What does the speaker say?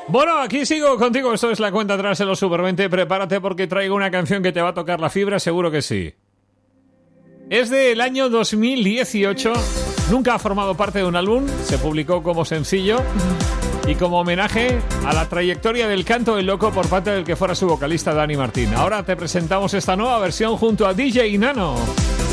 Bueno, aquí sigo contigo. Esto es La Cuenta Atrás de los Super 20. Prepárate porque traigo una canción que te va a tocar la fibra, seguro que sí. Es del año 2018. Nunca ha formado parte de un álbum. Se publicó como sencillo y como homenaje a la trayectoria del canto del loco por parte del que fuera su vocalista Dani Martín. Ahora te presentamos esta nueva versión junto a DJ Nano.